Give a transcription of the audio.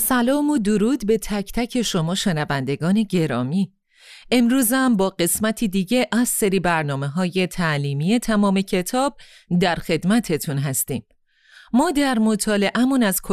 سلام و درود به تک تک شما شنوندگان گرامی. امروزم با قسمتی دیگه از سری برنامه‌های تعلیمی تمام کتاب در خدمتتون هستیم. ما در مطالعه‌مون از